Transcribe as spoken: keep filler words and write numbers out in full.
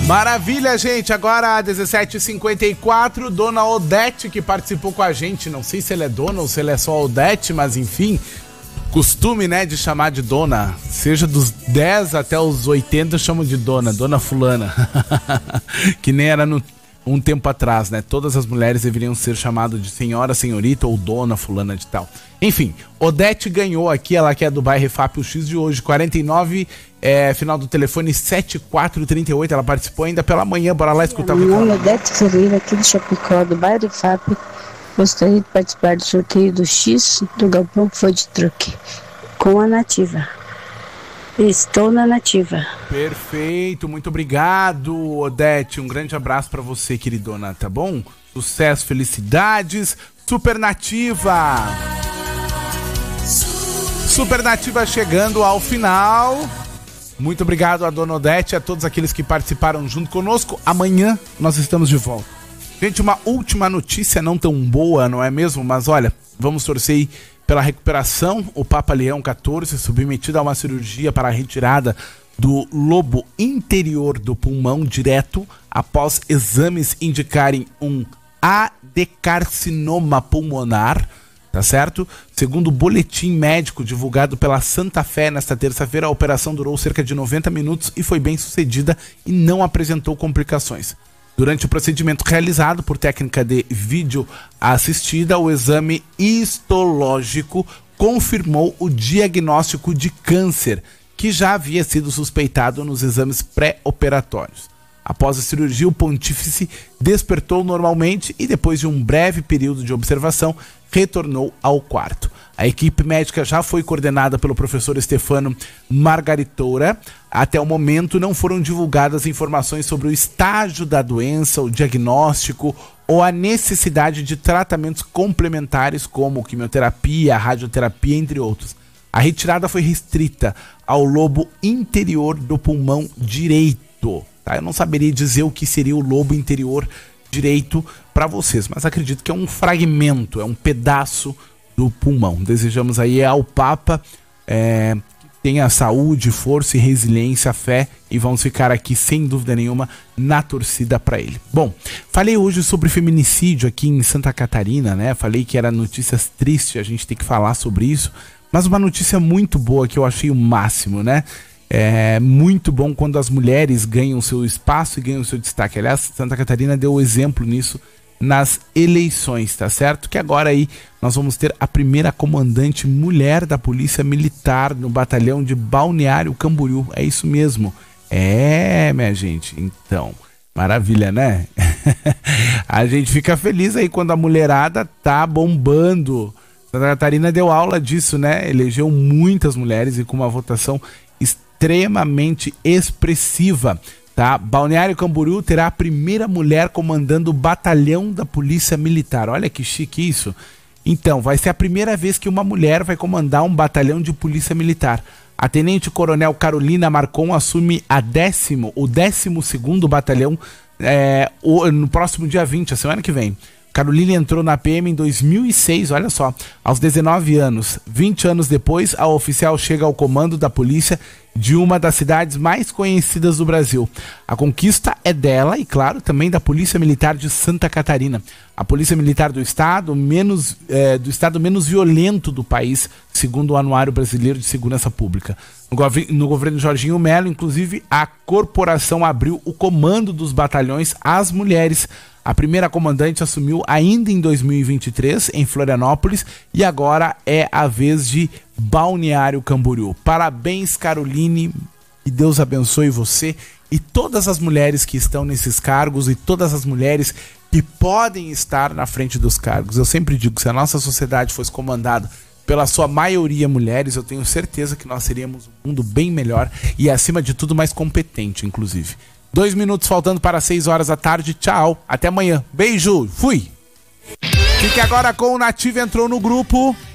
Maravilha, gente. Agora, dezessete e cinquenta e quatro, Dona Odete, que participou com a gente. Não sei se ela é dona ou se ela é só Odete, mas enfim, costume, né, de chamar de dona. Seja dos dez até os oitenta, chamam de dona, dona fulana. Que nem era no, um tempo atrás, né? Todas as mulheres deveriam ser chamadas de senhora, senhorita ou dona fulana de tal. Enfim, Odete ganhou aqui, ela que é do bairro Refap, o X de hoje, quarenta e nove, é, final do telefone sete quatro três oito, ela participou ainda pela manhã, bora lá escutar o que Meu nome é Odete Ferreira, aqui do Chapecó, do bairro Refap. Gostaria de participar do sorteio do X do Galpão que foi de truque, com a Nativa. Estou na Nativa. Perfeito, muito obrigado, Odete, um grande abraço pra você, queridona, tá bom? Sucesso, felicidades, Super Nativa! Super Nativa chegando ao final. Muito obrigado a Dona Odete e a todos aqueles que participaram junto conosco. Amanhã nós estamos de volta. Gente, uma última notícia não tão boa, não é mesmo? Mas olha, vamos torcer pela recuperação. O Papa Leão quatorze, submetido a uma cirurgia para a retirada do lobo interior do pulmão direto, após exames indicarem um adenocarcinoma pulmonar. Tá certo? Segundo o boletim médico divulgado pela Santa Fé nesta terça-feira, a operação durou cerca de noventa minutos e foi bem sucedida e não apresentou complicações. Durante o procedimento realizado por técnica de vídeo assistida, o exame histológico confirmou o diagnóstico de câncer, que já havia sido suspeitado nos exames pré-operatórios. Após a cirurgia, o pontífice despertou normalmente e, depois de um breve período de observação, retornou ao quarto. A equipe médica já foi coordenada pelo professor Stefano Margaritora. Até o momento não foram divulgadas informações sobre o estágio da doença, o diagnóstico ou a necessidade de tratamentos complementares como quimioterapia, radioterapia, entre outros. A retirada foi restrita ao lobo interior do pulmão direito. Tá? Eu não saberia dizer o que seria o lobo interior direito para vocês, mas acredito que é um fragmento, é um pedaço do pulmão. Desejamos aí ao Papa é, que tenha saúde, força e resiliência, fé, e vamos ficar aqui sem dúvida nenhuma na torcida para ele. Bom, falei hoje sobre feminicídio aqui em Santa Catarina, né? Falei que era notícias tristes, a gente tem que falar sobre isso, mas uma notícia muito boa que eu achei o máximo, né? É muito bom quando as mulheres ganham seu espaço e ganham seu destaque. Aliás, Santa Catarina deu o exemplo nisso nas eleições, tá certo? Que agora aí nós vamos ter a primeira comandante mulher da Polícia Militar no batalhão de Balneário Camboriú. É isso mesmo. É, minha gente. Então, maravilha, né? A gente fica feliz aí quando a mulherada tá bombando. Santa Catarina deu aula disso, né? Elegeu muitas mulheres e com uma votação extremamente expressiva, tá? Balneário Camboriú terá a primeira mulher comandando o batalhão da Polícia Militar. Olha que chique isso. Então, vai ser a primeira vez que uma mulher vai comandar um batalhão de Polícia Militar. A Tenente-Coronel Carolina Marcon assume a décimo, o décimo segundo batalhão é, o, no próximo dia vinte, a semana que vem. Carolina entrou na P M em dois mil e seis, olha só, aos dezenove anos. vinte anos depois, a oficial chega ao comando da polícia de uma das cidades mais conhecidas do Brasil. A conquista é dela e, claro, também da Polícia Militar de Santa Catarina. A Polícia Militar do Estado, menos, é, do estado menos violento do país, segundo o Anuário Brasileiro de Segurança Pública. No, gov- no governo Jorginho Melo, inclusive, a corporação abriu o comando dos batalhões às mulheres. A primeira comandante assumiu ainda em dois mil e vinte e três, em Florianópolis, e agora é a vez de Balneário Camboriú. Parabéns, Caroline, e Deus abençoe você e todas as mulheres que estão nesses cargos e todas as mulheres que podem estar na frente dos cargos. Eu sempre digo que se a nossa sociedade fosse comandada pela sua maioria mulheres, eu tenho certeza que nós seríamos um mundo bem melhor e, acima de tudo, mais competente, inclusive. Dois minutos faltando para seis horas da tarde. Tchau. Até amanhã. Beijo. Fui. Fique agora com o Nativa. Entrou no grupo.